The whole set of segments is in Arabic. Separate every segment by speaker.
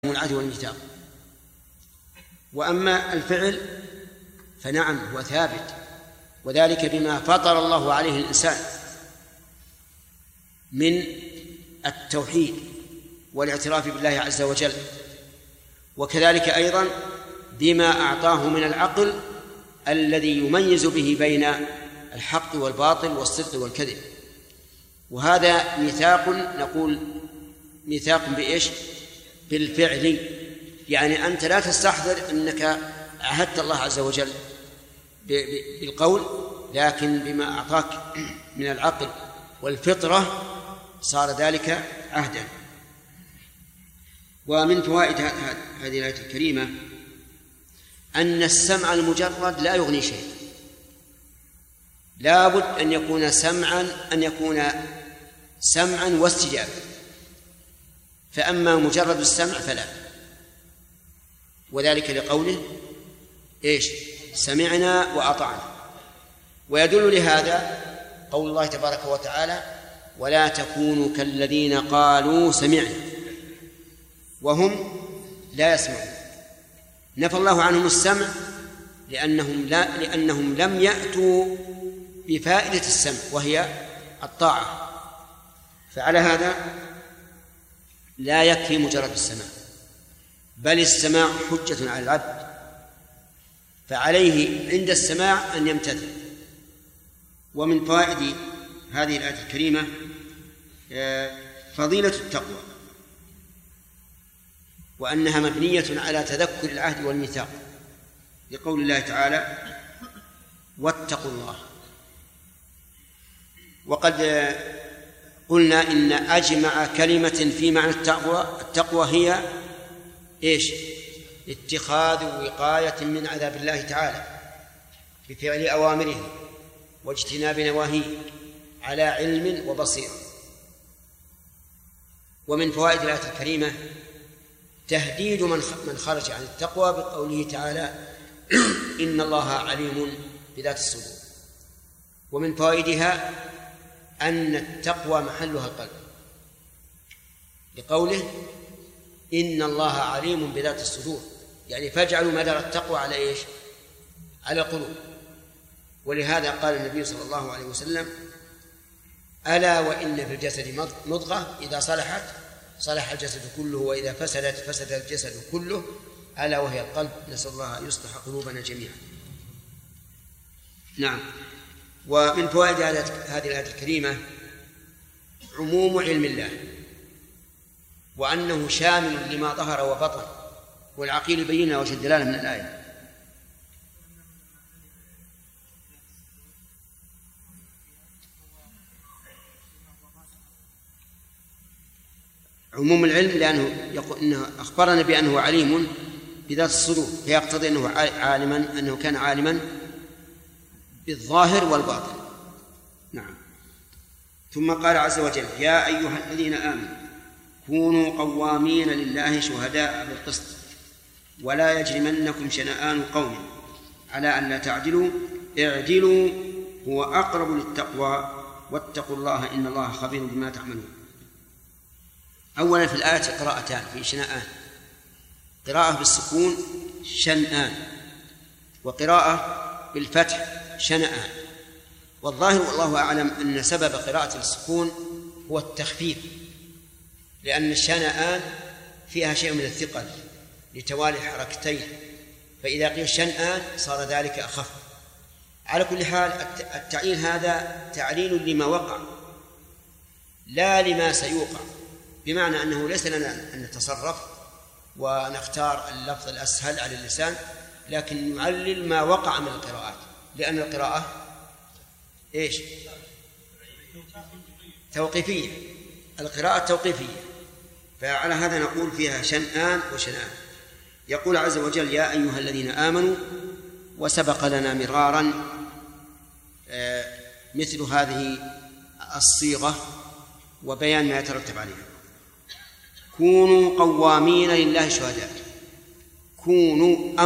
Speaker 1: العهد والميثاق. وأما الفعل فنعم هو ثابت، وذلك بما فطر الله عليه الإنسان من التوحيد والاعتراف بالله عز وجل، وكذلك أيضا بما أعطاه من العقل الذي يميز به بين الحق والباطل والصدق والكذب. وهذا ميثاق، نقول ميثاق بإيش؟ بالفعل، يعني أنت لا تستحضر أنك عهدت الله عز وجل بالقول، لكن بما أعطاك من العقل والفطرة صار ذلك عهدا. ومن فوائد هذه الآية الكريمة أن السمع المجرد لا يغني شيء، لا بد أن يكون سمعا واستجابة، فأما مجرد السمع فلا، وذلك لقوله إيش؟ سمعنا وأطعنا. ويدل لهذا قول الله تبارك وتعالى: ولا تكونوا كالذين قالوا سمعنا وهم لا يسمعون. نفى الله عنهم السمع لأنهم لم يأتوا بفائدة السمع وهي الطاعة، فعلى هذا لا يكفي مجرد السماع، بل السماع حجة على العبد، فعليه عند السماع أن يمتثل. ومن فوائد هذه الآية الكريمة فضيلة التقوى، وأنها مبنية على تذكر العهد والميثاق، لقول الله تعالى: واتقوا الله. وقد قلنا إن أجمع كلمة في معنى التقوى هي إيش؟ اتخاذ وقاية من عذاب الله تعالى بفعل أوامره واجتناب نواهيه على علم وبصيرة. ومن فوائد الآية الكريمة تهديد من خرج عن التقوى بقوله تعالى: إن الله عليم بذات الصدور. ومن فوائدها أن التقوى محلها القلب، لقوله: إن الله عليم بذات الصدور، يعني فاجعلوا مدار التقوى على إيش؟ على القلوب. ولهذا قال النبي صلى الله عليه وسلم: ألا وإن في الجسد مضغة إذا صلحت صلح الجسد كله، وإذا فسدت فسد الجسد كله، ألا وهي القلب. نسأل الله أن يصلح قلوبنا جميعا. نعم. ومن فوائد هذه الآية الكريمة عموم علم الله، وأنه شامل لما ظهر وبطن، والعقيل يبين وجه الدلالة من الآية. عموم العلم لأنه يقول إنه أخبرنا بأنه عليم بذات الصدور، فيقتضي أنه كان عالما بالظاهر والباطن. نعم. ثم قال عز وجل: يا أيها الذين آمنوا كونوا قوامين لله شهداء بالقسط ولا يجرمنكم شنآن قوم على أن لا تعدلوا اعدلوا هو أقرب للتقوى واتقوا الله إن الله خبير بما تعملون. أولا في الآية قراءتان في شنآن: قراءة بالسكون شنآن، وقراءة بالفتح شنآن. والظاهر والله أعلم أن سبب قراءة السكون هو التخفيف، لأن الشنآن فيها شيء من الثقل لتوالي الحركتين، فإذا قيل شنآن صار ذلك أخف. على كل حال التعليل هذا تعليل لما وقع لا لما سيوقع، بمعنى أنه ليس لنا أن نتصرف ونختار اللفظ الأسهل على اللسان، لكن نعلل ما وقع من القراءات، لأن القراءة إيش؟ توقيفية، القراءة توقيفية، فعلى هذا نقول فيها شنآن وشنآن. يقول عز وجل: يا أيها الذين آمنوا، وسبق لنا مرارا مثل هذه الصيغة وبيان ما يترتب عليها. كونوا قوامين لله شهداء. كونوا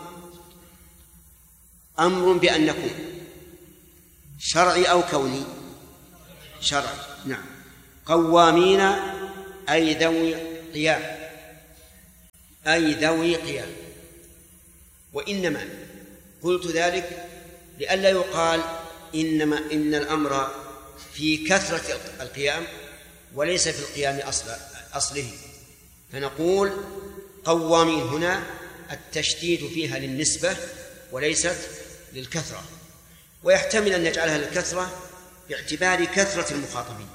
Speaker 1: أمر بأن نكون، شرعي أو كوني؟ شرعي. نعم. قوامين أي ذوي قيام، أي ذوي قيام. وإنما قلت ذلك لئلا يقال إن الأمر في كثرة القيام وليس في القيام أصله، فنقول قوامين هنا التشديد فيها للنسبة وليست للكثرة، ويحتمل أن نجعلها للكثرة باعتبار كثرة المخاطبين.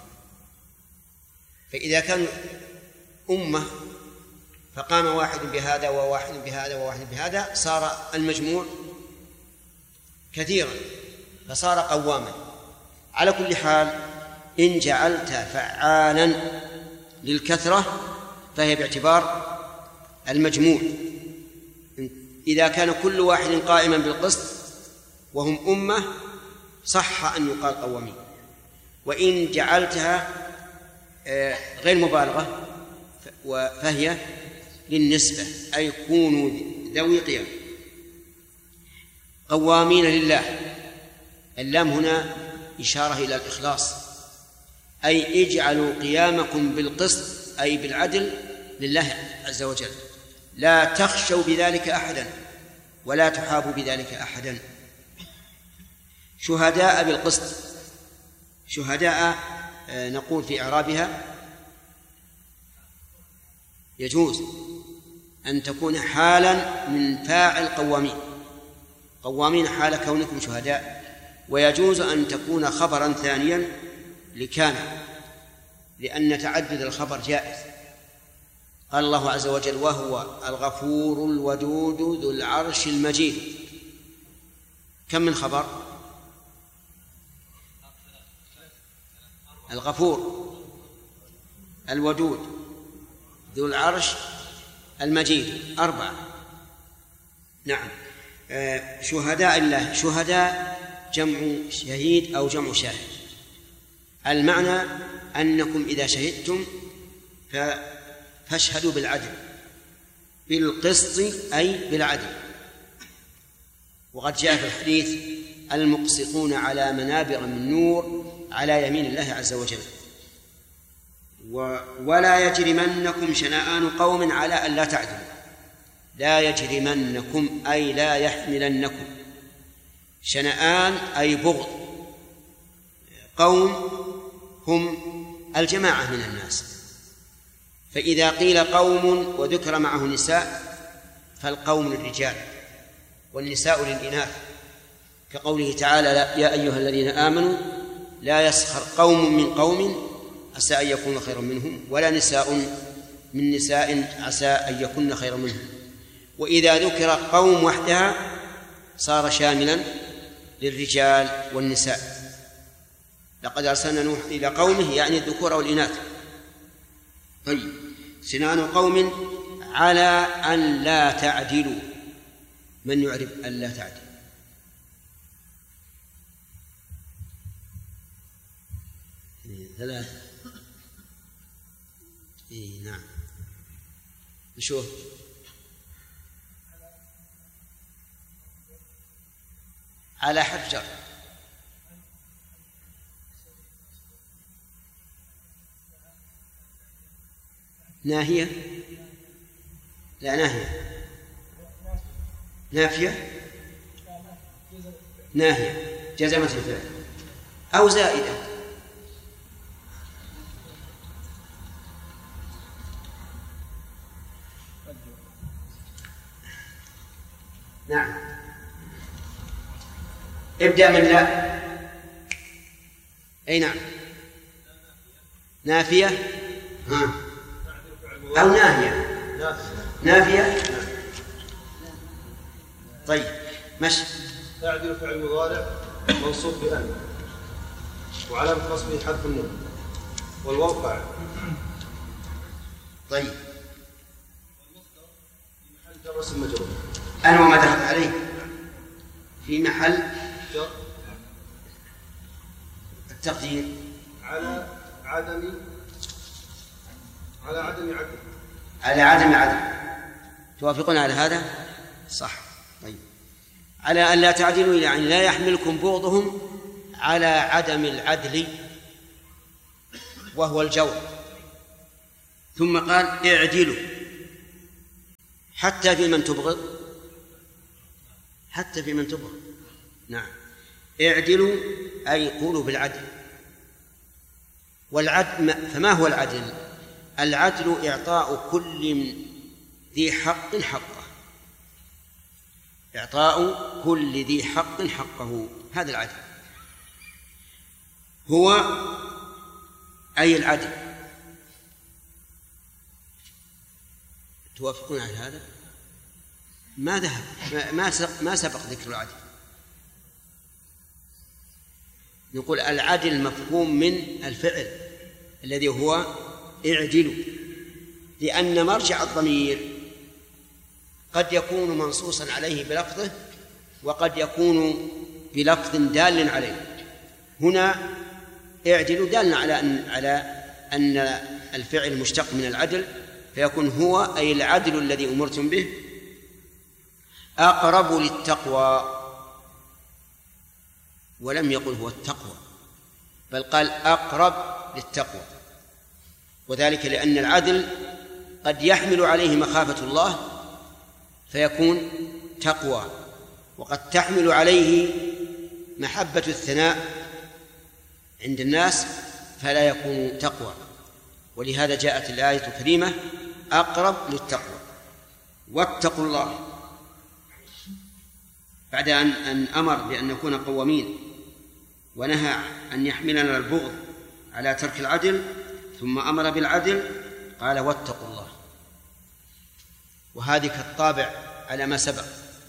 Speaker 1: فإذا كان أمة فقام واحد بهذا وواحد بهذا وواحد بهذا صار المجموع كثيرا فصار قواما. على كل حال إن جعلت فعالا للكثرة فهي باعتبار المجموع. إذا كان كل واحد قائما بالقسط وهم أمة صح أن يقال قوامين. وإن جعلتها غير مبالغة فهي للنسبة، أي كونوا ذوي قيام قوامين لله. اللام هنا إشارة إلى الإخلاص، أي اجعلوا قيامكم بالقسط أي بالعدل لله عز وجل، لا تخشوا بذلك أحدا ولا تحابوا بذلك أحدا. شهداء بالقسط، شهداء نقول في إعرابها يجوز أن تكون حالا من فاعل قوامين، قوامين حال كونكم شهداء، ويجوز أن تكون خبرا ثانيا لكان، لأن تعدد الخبر جائز. قال الله عز وجل وهو الغفور الودود ذو العرش المجيد، كم من خبر؟ الغفور الودود ذو العرش المجيد 4. نعم. شهداء الله، شهداء جمع شهيد أو جمع شاهد. المعنى أنكم إذا شهدتم فاشهدوا بالعدل، بالقسط أي بالعدل. وقد جاء في الحديث المقسطون على منابر من نور على يمين الله عز وجل. ولا يجرمنكم شنآن قوم على أن لا تعدلوا، لا يجرمنكم أي لا يحملنكم. شنآن أي بغض قوم هم الجماعة من الناس، فإذا قيل قوم وذكر معه نساء فالقوم للرجال والنساء للإناث، كقوله تعالى يا أيها الذين آمنوا لا يسخر قوم من قوم عسى أن يكون خيرا منهم ولا نساء من نساء عسى أن يكون خيرا منهم. وإذا ذكر قوم وحدها صار شاملا للرجال والنساء. لقد أرسلنا نوح إلى قومه يعني الذكور والإناث. طيب، سنان قوم على أن لا تعدلوا، من يعرف أن لا تعدل؟ ثلاثة. نعم. نشوف. على حرف جر. ناهية؟ لا، ناهية. نافية؟ ناهية جزمت الفعل أو زائدة. نعم. ابدأ من لا. أي نعم. نافية أو ناهية. نافية. طيب مشي.
Speaker 2: تعدل فعل مضارع منصوب بأن وعلامة نصبه حرف النون والواو فاعل.
Speaker 1: طيب
Speaker 2: في محل جر اسم مجرور.
Speaker 1: أنا وما دخلت عليه في محل
Speaker 2: جر.
Speaker 1: التقدير
Speaker 2: على عدم عدل.
Speaker 1: على عدم عدل. توافقون على هذا؟ صح. طيب، على أن لا تعدلوا يعني لا يحملكم بغضهم على عدم العدل وهو الجور. ثم قال اعدلوا. حتى في من تبغض، حتى في من تبغض. نعم. اعدلوا أي قولوا بالعدل. والعدل، فما هو العدل؟ العدل إعطاء كل ذي حق حقه، إعطاء كل ذي حق حقه، هذا العدل. هو أي العدل. توافقون على هذا؟ ما ذهب، ما سبق ذكر العدل. نقول العدل مفهوم من الفعل الذي هو اعدلوا، لأن مرجع الضمير قد يكون منصوصا عليه بلفظه وقد يكون بلفظ دال عليه. هنا اعدلوا دالنا على أن الفعل مشتق من العدل، فيكون هو أي العدل الذي أمرتم به أقرب للتقوى، ولم يقل هو التقوى بل قال أقرب للتقوى، وذلك لأن العدل قد يحمل عليه مخافة الله فيكون تقوى، وقد تحمل عليه محبة الثناء عند الناس فلا يكون تقوى. ولهذا جاءت الآية الكريمة أقرب للتقوى. واتقوا الله، بعد أن أمر بأن نكون قوامين ونهى أن يحملنا البغض على ترك العدل، ثم أمر بالعدل قال واتقوا الله. وهذه كالطابع على ما سبق،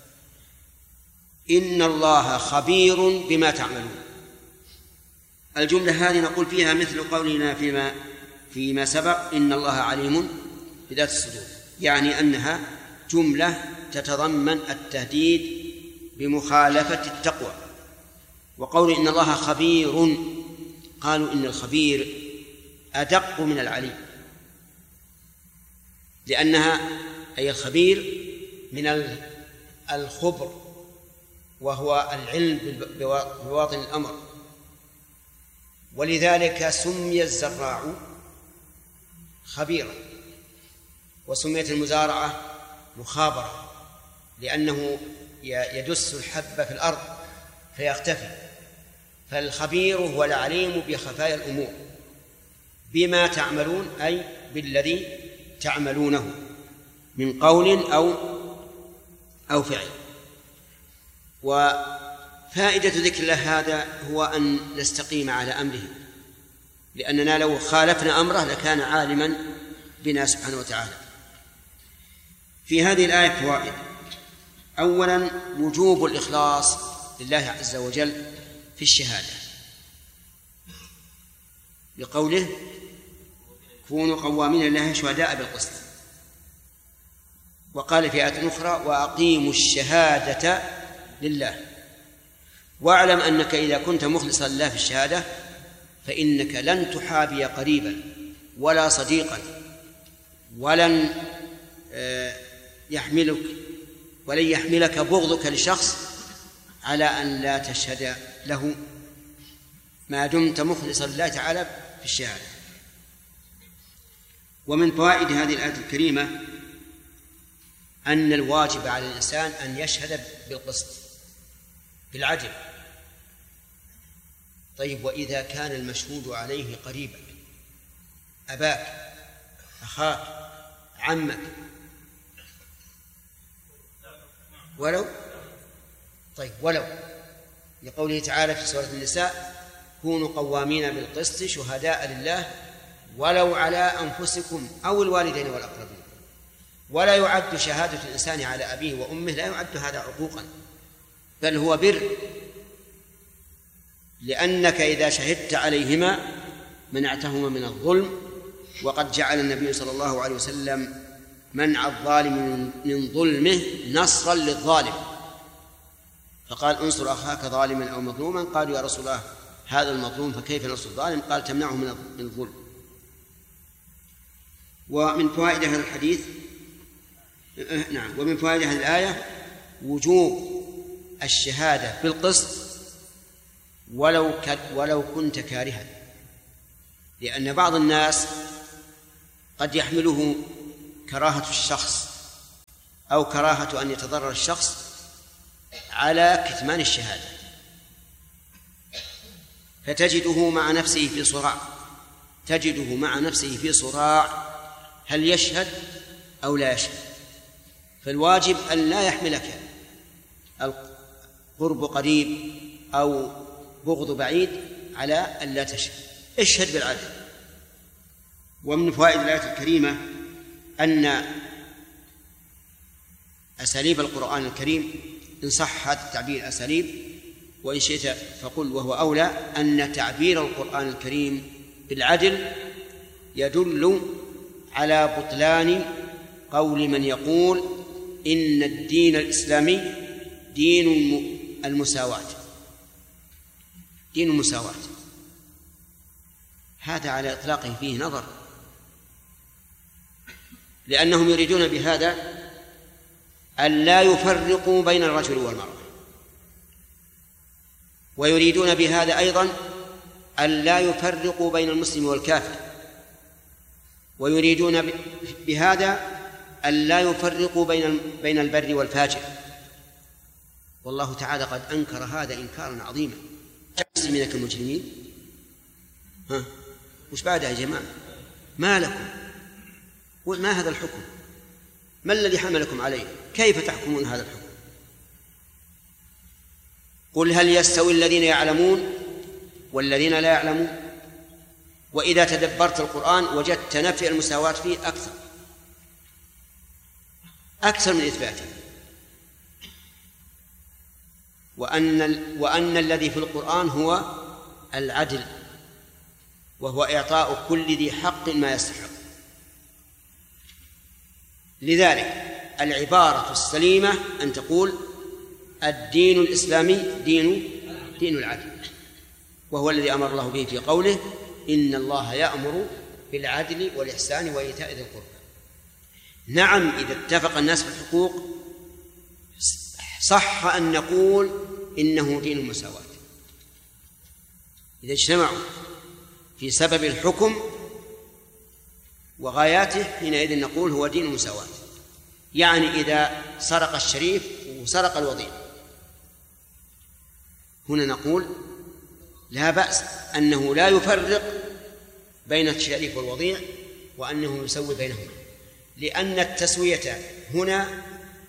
Speaker 1: إن الله خبير بما تعملون. الجملة هذه نقول فيها مثل قولنا فيما سبق إن الله عليم بذات الصدور، يعني أنها جملة تتضمن التهديد بمخالفة التقوى. وقول إن الله خبير، قالوا إن الخبير أدق من العليم، لأنها أي الخبير من الخبر وهو العلم بواطن الأمر، ولذلك سمي الزراع خبيرا، وسميت المزارعة مخابرة، لأنه يدس الحب في الأرض فيختفي. فالخبير هو العليم بخفايا الأمور بما تعملون، أي بالذي تعملونه من قول أو فعل. وفائدة ذكر الله هذا هو أن نستقيم على أمره، لأننا لو خالفنا أمره لكان عالما بنا سبحانه وتعالى. في هذه الآية فوائد. أولا وجوب الإخلاص لله عز وجل في الشهادة، بقوله كونوا قوامين لله شهداء بالقسط. وقال في آية أخرى وأقيموا الشهادة لله. واعلم أنك إذا كنت مخلصا لله في الشهادة فإنك لن تحابي قريبا ولا صديقا، ولن يحملك بغضك لشخص على أن لا تشهد له ما دمت مخلصا لله تعالى في الشهادة. ومن فوائد هذه الآية الكريمة أن الواجب على الإنسان أن يشهد بالقسط بالعدل. طيب، وإذا كان المشهود عليه قريبا، أباك، أخاك، عمك، ولو لقوله تعالى في سورة النساء كونوا قوامين بالقسط شهداء لله ولو على أنفسكم أو الوالدين والأقربين. ولا يعد شهادة الإنسان على أبيه وأمه، لا يعد هذا عقوقا، بل هو بر، لأنك إذا شهدت عليهما منعتهما من الظلم. وقد جعل النبي صلى الله عليه وسلم منع الظالم من ظلمه نصرا للظالم، فقال انصر أخاك ظالما أو مظلوما. قالوا يا رسول الله هذا المظلوم فكيف نصر الظالم؟ قال تمنعه من الظلم. ومن فوائد هذا الحديث ومن فوائد هذه الآية وجوب الشهادة بالقسط ولو كنت كارها، لأن بعض الناس قد يحمله كراهة الشخص أو كراهة أن يتضرر الشخص على كتمان الشهادة، فتجده مع نفسه في صراع، تجده مع نفسه في صراع هل يشهد أو لا يشهد. فالواجب أن لا يحملك القرب قريب أو بغض بعيد على أن لا تشهد، اشهد بالعدل. ومن فوائد الآية الكريمة أن أساليب القرآن الكريم، إن صح هذا التعبير أساليب، وإن شئت فقل وهو أولى، أن تعبير القرآن الكريم بالعدل يدل على بطلان قول من يقول إن الدين الإسلامي دين المساواة، دين المساواة. هذا على إطلاقه فيه نظر، لأنهم يريدون بهذا أن لا يفرقوا بين الرجل والمرأة، ويريدون بهذا أيضا أن لا يفرقوا بين المسلم والكافر، ويريدون بهذا أن لا يفرقوا بين البر والفاجر. والله تعالى قد أنكر هذا إنكارا عظيما. المسلمين كالمجرمين، وش بعدها يا جماعة؟ ما لكم، ما هذا الحكم؟ ما الذي حملكم عليه؟ كيف تحكمون هذا الحكم؟ قل هل يستوي الذين يعلمون والذين لا يعلمون؟ وإذا تدبرت القرآن وجدت نفي المساواة فيه أكثر من إثباته، وأن الذي في القرآن هو العدل، وهو إعطاء كل ذي حق ما يستحق. لذلك العبارة السليمة أن تقول الدين الإسلامي دين العدل، وهو الذي أمر الله به في قوله إن الله يأمر بالعدل والإحسان وإيتاء ذي القربى. نعم، إذا اتفق الناس في الحقوق صح أن نقول إنه دين المساواة. إذا اجتمعوا في سبب الحكم وغاياته حينئذ نقول هو دين المساواة. يعني إذا سرق الشريف وسرق الوضيع، هنا نقول لا بأس أنه لا يفرق بين الشريف والوضيع، وأنه يسوي بينهما، لأن التسوية هنا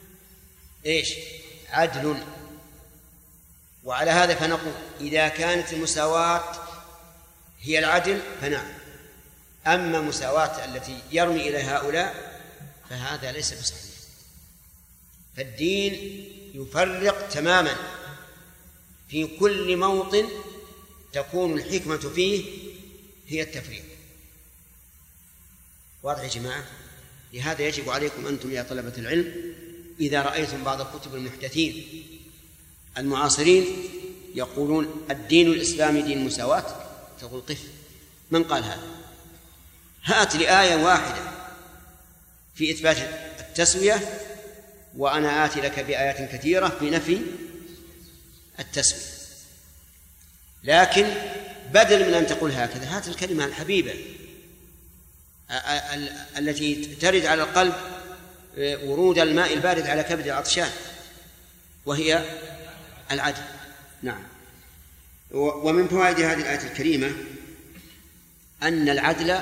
Speaker 1: عدل. وعلى هذا فنقول إذا كانت المساواة هي العدل فنعم، أما مساواة التي يرمي إلى هؤلاء فهذا ليس بصحيح. فالدين يفرق تماما في كل موطن تكون الحكمة فيه هي التفريق. واضح يا جماعة؟ لهذا يجب عليكم أنتم يا طلبة العلم إذا رأيتم بعض كتب المحدثين المعاصرين يقولون الدين الإسلامي دين مساواة، تقول قف، من قال هذا؟ هات لي آية واحدة في إثبات التسوية، وأنا آتي لك بآيات كثيرة في نفي التسوية. لكن بدل من أن تقول هكذا، هات الكلمة الحبيبة التي ترد على القلب ورود الماء البارد على كبد العطشان، وهي العدل. نعم. ومن فوائد هذه الآية الكريمة أن العدل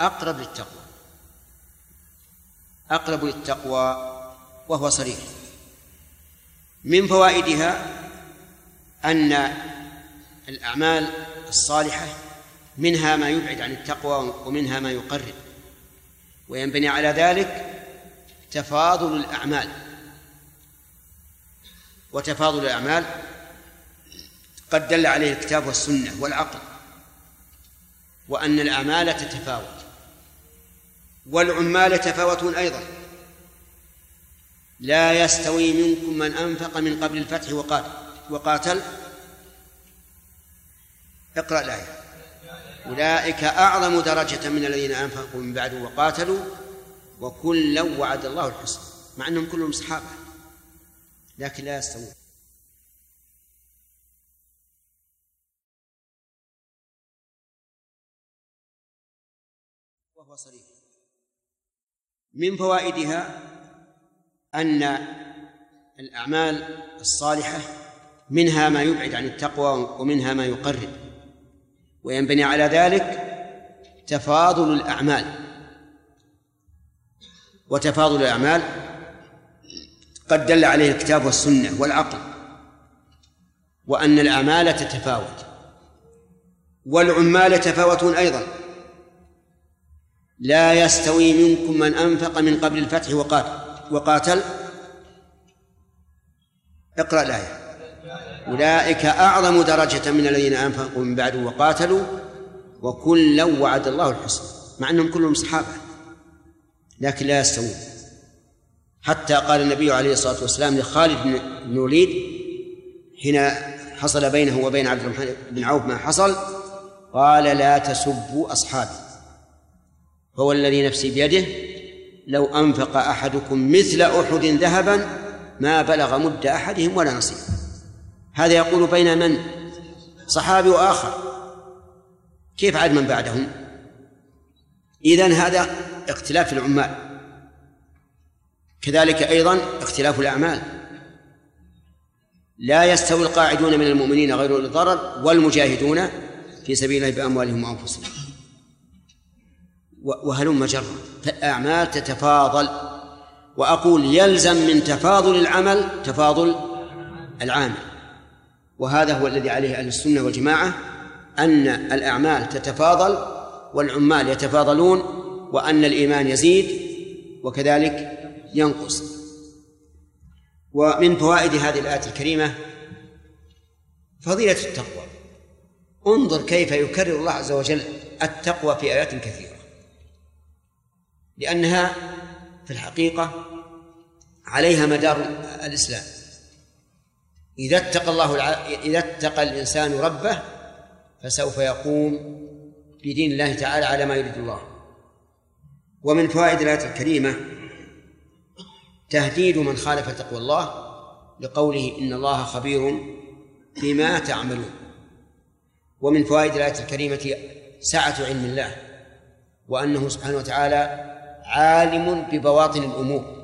Speaker 1: أقرب للتقوى وهو صريح. من فوائدها أن الأعمال الصالحة منها ما يبعد عن التقوى ومنها ما يقرب، وينبني على ذلك تفاضل الأعمال. وتفاضل الأعمال قد دل عليه الكتاب والسنة والعقل، وأن الأعمال تتفاوت، والعمال يتفاوتون أيضا. لا يستوي منكم من أنفق من قبل الفتح وقاتل. اقرأ الآية. أولئك أعظم درجة من الذين أنفقوا من بعد وقاتلوا وكلا وعد الله الحسنى، مع أنهم كلهم صحابة لكن لا يستوون. وهو صريح. من فوائدها أن الأعمال الصالحة منها ما يبعد عن التقوى ومنها ما يقرب، وينبني على ذلك تفاضل الأعمال. وتفاضل الأعمال قد دل عليه الكتاب والسنة والعقل، وأن الأعمال تتفاوت، والعمال يتفاوتون أيضا. لا يستوي منكم من أنفق من قبل الفتح وقاتل. اقرأ الآية. أولئك أعظم درجة من الذين أنفقوا من بعد وقاتلوا وكلا وعد الله الحسنى، مع أنهم كلهم صحابة لكن لا يستوون. حتى قال النبي عليه الصلاة والسلام لخالد بن الوليد حين حصل بينه وبين عبد الرحمن بن عوف ما حصل، قال لا تسبوا أصحابي فهو الذي نفسي بيده لو أنفق أحدكم مثل أحد ذهبا ما بلغ مد أحدهم ولا نصيب. هذا يقول بين من؟ صحابي وآخر، كيف عاد من بعدهم؟ إذن هذا اختلاف العمال. كذلك أيضا اختلاف الأعمال. لا يستوي القاعدون من المؤمنين غير أولي الضرر والمجاهدون في سبيل الله بأموالهم وأنفسهم. وهلم جرا، فالأعمال تتفاضل. وأقول يلزم من تفاضل العمل تفاضل العامل، وهذا هو الذي عليه أهل السنة والجماعة، أن الأعمال تتفاضل والعمال يتفاضلون، وأن الإيمان يزيد وكذلك ينقص. ومن فوائد هذه الآية الكريمة فضيلة التقوى. انظر كيف يكرر الله عز وجل التقوى في آيات كثيرة، لأنها في الحقيقة عليها مدار الإسلام. إذا اتقى الإنسان ربه فسوف يقوم بدين الله تعالى على ما يريد الله. ومن فوائد الآية الكريمة تهديد من خالف تقوى الله لقوله إن الله خبير بما تعملون. ومن فوائد الآية الكريمة سعة علم الله، وأنه سبحانه وتعالى عالم ببواطن الأمور.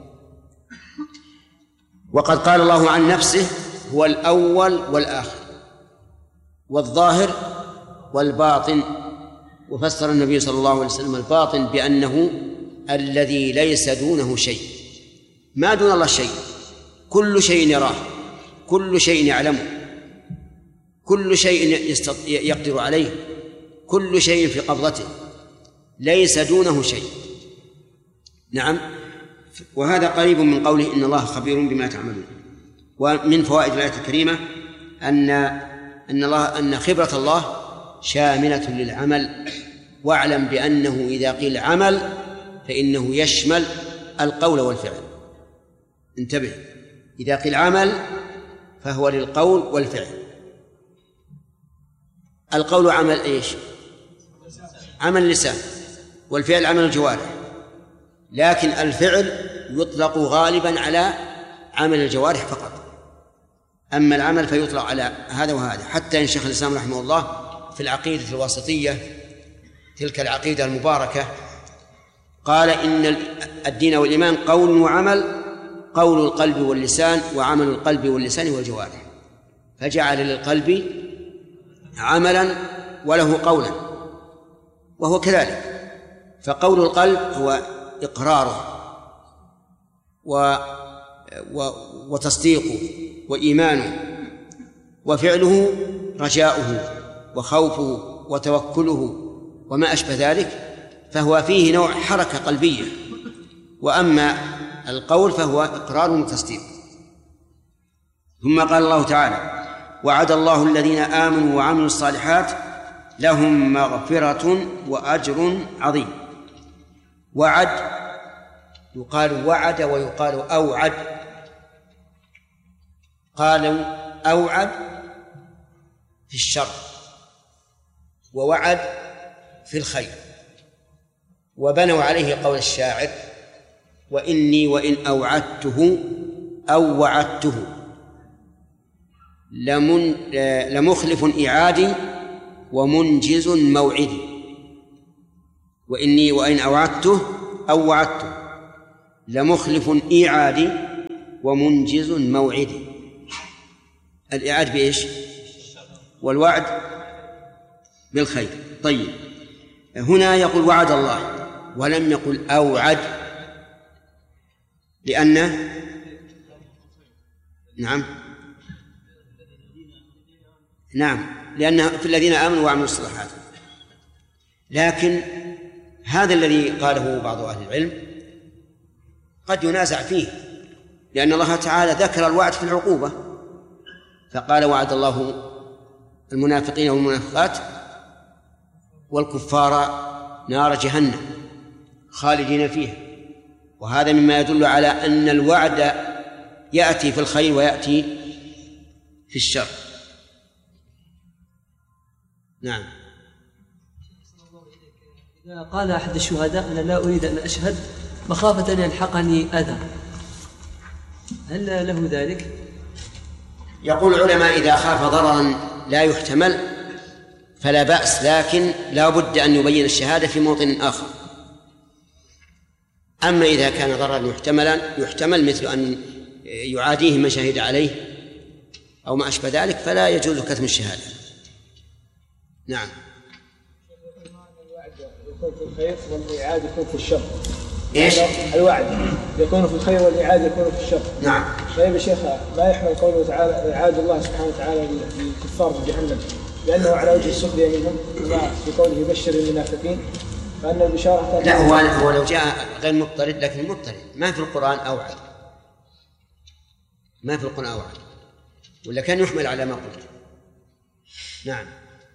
Speaker 1: وقد قال الله عن نفسه هو الأول والآخر والظاهر والباطن، وفسر النبي صلى الله عليه وسلم الباطن بأنه الذي ليس دونه شيء. ما دون الله شيء، كل شيء يراه، كل شيء يعلمه، كل شيء يقدر عليه، كل شيء في قبضته، ليس دونه شيء. نعم، وهذا قريب من قوله إن الله خبير بما تعملون. ومن فوائد الآية الكريمة أن خبرة الله شاملة للعمل. واعلم بأنه إذا قيل عمل فإنه يشمل القول والفعل. انتبه، إذا قيل عمل فهو للقول والفعل. القول عمل إيش؟ عمل اللسان، والفعل عمل الجوارح. لكن الفعل يطلق غالبا على عمل الجوارح فقط، أما العمل فيطلق على هذا وهذا. حتى إن شيخ الإسلام رحمه الله في العقيدة الواسطية، تلك العقيدة المباركة، قال إن الدين والإيمان قول وعمل، قول القلب واللسان وعمل القلب واللسان والجوارح، فجعل للقلب عملا وله قولا، وهو كذلك. فقول القلب هو إقراره وتصديقه وإيمانه، وفعله رجاؤه وخوفه وتوكله وما أشبه ذلك، فهو فيه نوع حركة قلبية. وأما القول فهو إقرار وتصديق. ثم قال الله تعالى وعد الله الذين آمنوا وعملوا الصالحات لهم مغفرة وأجر عظيم. وعد يقال وعد ويقال أوعد. قالوا أوعد في الشر ووعد في الخير، وبنوا عليه قول الشاعر وإني وإن أوعدته أو وعدته لمخلف إعادي ومنجز موعدي. وإني وإن أوعدته أو وعدته لمخلف إعادي ومنجز موعدي. الإعاد بإيش؟ والوعد بالخير. طيب، هنا يقول وعد الله ولم يقل أوعد، لأنه نعم لأن في الذين آمنوا وعملوا الصالحات. لكن هذا الذي قاله بعض أهل العلم قد ينازع فيه، لأن الله تعالى ذكر الوعد في العقوبة، فقال وعد الله المنافقين والمنافقات والكفار نار جهنم خالدين فيها، وهذا مما يدل على أن الوعد يأتي في الخير ويأتي في الشر. نعم.
Speaker 3: إذا قال أحد الشهداء أنا لا أريد أن أشهد مخافة أن يلحقني أذى، هل له ذلك؟
Speaker 1: يقول العلماء إذا خاف ضررا لا يحتمل فلا بأس، لكن لا بد أن يبين الشهادة في موطن آخر. أما إذا كان ضررا يحتمل مثل أن يعاديه من شهد عليه أو ما أشبه ذلك فلا يجوز كتم الشهادة. نعم.
Speaker 4: الوعد يكون في الخير والإعادة يكون في الشر.
Speaker 1: إيش؟
Speaker 4: الوعد يكون في الخير والإعادة يكون في الشر.
Speaker 1: نعم.
Speaker 4: طيب يا شيخ، ما يحمل قوله تعالى إعادة الله سبحانه وتعالى للكفار في جهنم لأنه على وجه السخرية منهم، كما في قوله يبشر المنافقين، فأن البشارة
Speaker 1: لا هو لو جاء غير مضطرد، لكن مضطرد ما في القرآن أوعد، ما في القرآن أوعد، ولا كان يحمل على ما قلت. نعم.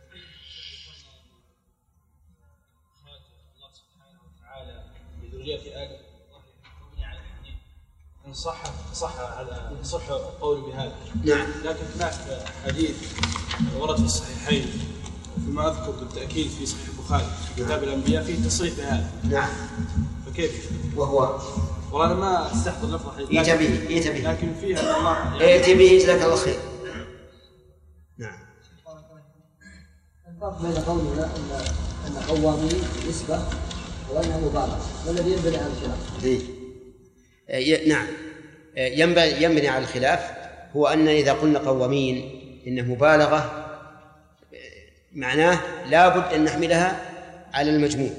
Speaker 5: الله سبحانه وتعالى لذرية آدم إن صح القول بهذا.
Speaker 1: نعم.
Speaker 5: لكن هناك حديث ورد في الصحيحين فيما أذكر بالتأكيد في صحيح البخاري في كتاب الأنبياء فيه تصريح بهذا.
Speaker 1: نعم.
Speaker 5: فكيف؟
Speaker 1: وهو
Speaker 5: والله أنا ما أستحضر لفظة
Speaker 1: إيتبه
Speaker 5: لكن فيها أن الله
Speaker 1: إيتبه جزاك الله خير. نعم.
Speaker 3: الفرق بين قولنا أن قوامين نسبة وأنها مبالغة، والذي ينبني على الخلاف.
Speaker 1: نعم، ينبني على الخلاف هو أن إذا قلنا قوامين إنه مبالغة معناه لا بد أن نحملها على المجموع.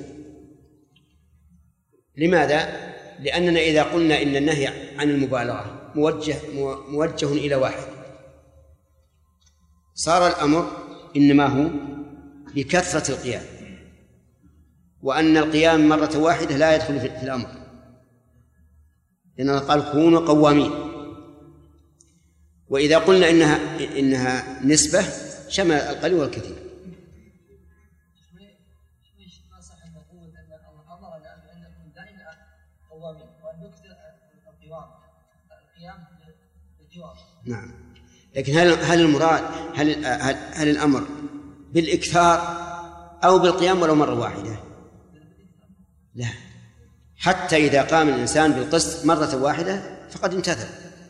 Speaker 1: لماذا؟ لأننا إذا قلنا إن النهي عن المبالغة موجه إلى واحد صار الأمر إنما هو بكثرة القيام، وأن القيام مرة واحدة لا يدخل في الأمر، لأنه قال كونوا قوامين. وإذا قلنا إنها نسبة شمل القليل والكثير.
Speaker 3: ما صح أن نقول أن الله أمرنا أن نكون دائما قوامين وأن نكثر القيام بالجوار.
Speaker 1: نعم، لكن هل المراد هل الأمر بالإكثار أو بالقيام ولو مرة واحدة؟ لا، حتى إذا قام الإنسان بالقسط مرة واحدة فقد امتثل،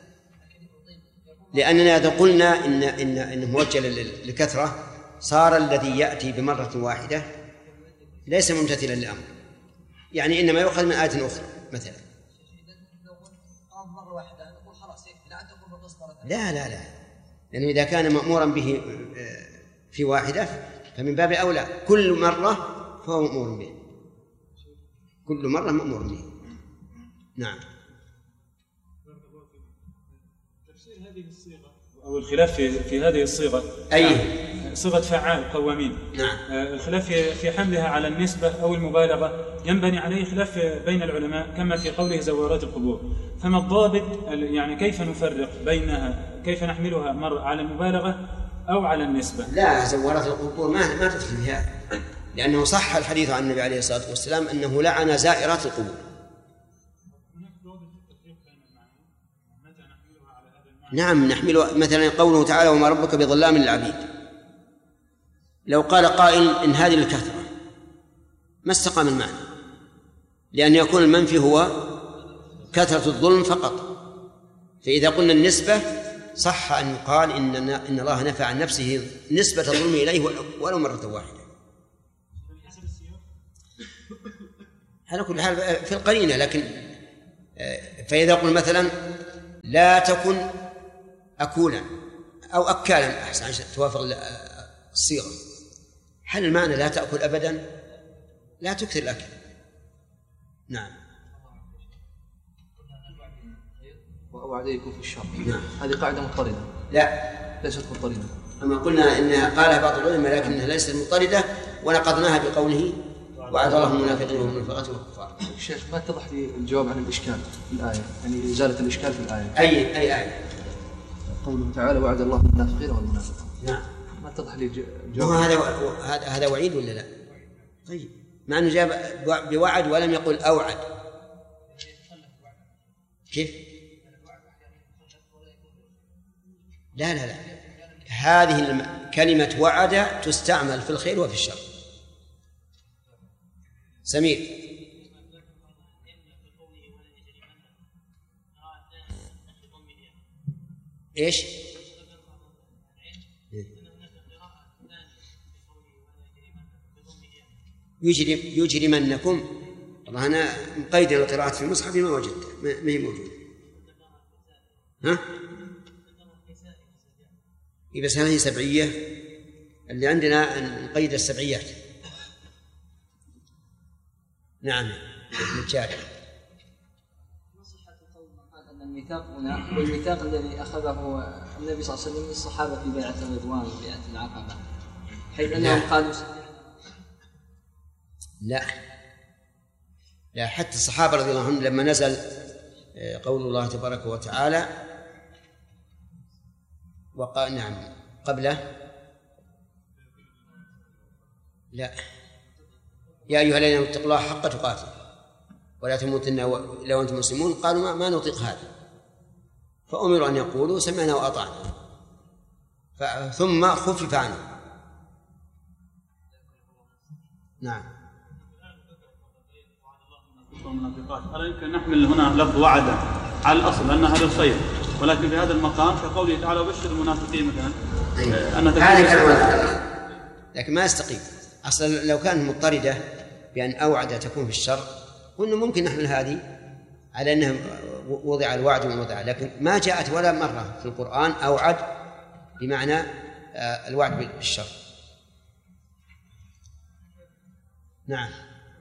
Speaker 1: لأننا إذا قلنا إنه موجه لكثرة صار الذي يأتي بمرة واحدة ليس ممتثلا للأمر، يعني إنما يؤخذ من آية أخرى مثلا. لا لا لا، لأنه إذا كان مأمورا به في واحدة فمن باب أولى كل مرة فهو مأمور به، كل مرة مأمور به. نعم.
Speaker 6: تفسير هذه الصيغة أو الخلاف في هذه الصيغة
Speaker 1: أي
Speaker 6: صيغة فعال قوامين.
Speaker 1: نعم.
Speaker 6: الخلاف في حملها على النسبة أو المبالغة ينبني عليه خلاف بين العلماء كما في قوله زوارات القبور. فما الضابط، يعني كيف نفرق بينها، كيف نحملها على المبالغة أو على النسبة؟
Speaker 1: لا، زوارات القبور ما تدخل فيها، لأنه صح الحديث عن النبي عليه الصلاة والسلام أنه لعن زائرات القبور. نعم، نحمل مثلا قوله تعالى وما ربك بظلام للعبيد. لو قال قائل إن هذه الكثرة ما استقام المعنى، لأن يكون المنفي هو كثرة الظلم فقط. فإذا قلنا النسبة صح أن يقال إن الله نفى عن نفسه نسبة الظلم إليه ولو مرة واحدة. على كل حال في القرينة، لكن فإذا قلنا مثلا لا تكن أكولا أو أكالا أحسن عشان توافق الصيغة. هل المعنى لا تأكل أبدا؟ لا تكثر الأكل. نعم.
Speaker 7: وأوعد يكون في الشر.
Speaker 1: نعم.
Speaker 7: هذه قاعدة مضطردة.
Speaker 1: لا
Speaker 7: ليست مضطردة.
Speaker 1: أما قلنا إنها قالها بعض العلماء لكنها ليست مضطردة، ونقضناها بقوله وعد الله المنافقين والمنافقات والكفار.
Speaker 7: الشيخ ما اتضح لي الجواب عن الإشكال في الآية، يعني إزالة الإشكال في الآية.
Speaker 1: أي آية؟
Speaker 7: قوله تعالى وعد الله المنافقين والمنافقات.
Speaker 1: نعم.
Speaker 7: ما اتضح لي الجواب.
Speaker 1: هذا وعيد ولا لا؟ طيب مع أنه جاب بوعد ولم يقل أوعد. كيف؟ لا لا لا، هذه كلمة وعد تستعمل في الخير وفي الشر. سمير. إيش؟ يجرمنكم. والله أنا مقيد القراءات في المصحف ما وجدتها، ما هي موجودة. ها؟ بس هذه سبعية، اللي عندنا نقيد السبعيات. نعم نتشارك.
Speaker 3: صحة قول قال أن الميثاق هنا هو الميثاق الذي أخذه النبي صلى الله عليه وسلم من الصحابة في بيعة الرضوان وبيعة العقبة، حيث أنهم قالوا
Speaker 1: لا حتى الصحابة رضي الله عنهم لما نزل قول الله تبارك وتعالى وقال نعم قبله لا يا أيها الذين اتقوا الله حق تقاته ولا تموتن إلا وأنتم مسلمون، قالوا ما نطيق هذا، فأمروا أن يقولوا سمعنا وأطعنا، ثم خفف عنهم. نعم.
Speaker 6: ألا يمكن نحمل هنا لفظ وعد على الأصل أن هذا الخير، ولكن في هذا المقام كقوله تعالى وبشر المنافقين مثلا
Speaker 1: لكن ما يستقيم. أصلا لو كانت مضطردة بأن أوعد تكون في الشر قلنا ممكن نحمل هذه على أنه وضع الوعد ووضع، لكن ما جاءت ولا مرة في القرآن أوعد بمعنى الوعد بالشر. نعم.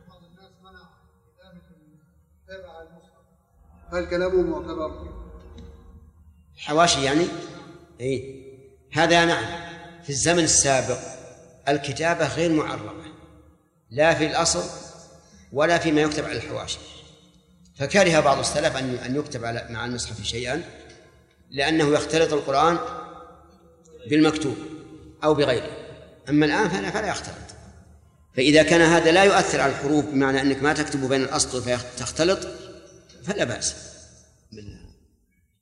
Speaker 8: هل كلامه معتبر؟
Speaker 1: حواشي يعني؟ إيه هذا نعم. في الزمن السابق الكتابة غير معربة لا في الأصل ولا فيما يكتب على الحواشي، فكره بعض السلف أن يكتب مع المصحف شيئا لأنه يختلط القرآن بالمكتوب أو بغيره. أما الآن فلا يختلط، فإذا كان هذا لا يؤثر على الحروف بمعنى أنك ما تكتب بين الأسطر فتختلط فلا بأس بالله.